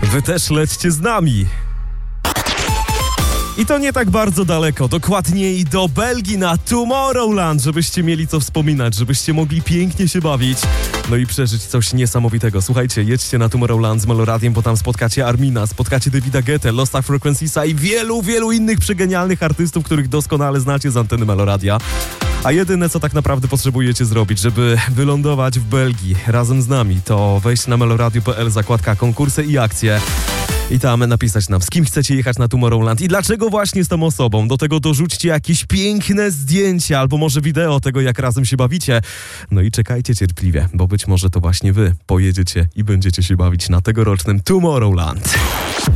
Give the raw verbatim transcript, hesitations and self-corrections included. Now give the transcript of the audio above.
Wy też lećcie z nami. I to nie tak bardzo daleko, dokładniej do Belgii na Tomorrowland, żebyście mieli co wspominać, żebyście mogli pięknie się bawić, no i przeżyć coś niesamowitego. Słuchajcie, jedźcie na Tomorrowland z Meloradiem, bo tam spotkacie Armina, spotkacie Davida Guettę, Lost Frequenciesa i wielu, wielu innych przegenialnych artystów, których doskonale znacie z anteny Meloradia. A jedyne, co tak naprawdę potrzebujecie zrobić, żeby wylądować w Belgii razem z nami, to wejść na meloradio kropka p l, zakładka konkursy i akcje. I tam napisać nam, z kim chcecie jechać na Tomorrowland i dlaczego właśnie z tą osobą. Do tego dorzućcie jakieś piękne zdjęcia albo może wideo tego, jak razem się bawicie. No i czekajcie cierpliwie, bo być może to właśnie wy pojedziecie i będziecie się bawić na tegorocznym Tomorrowland.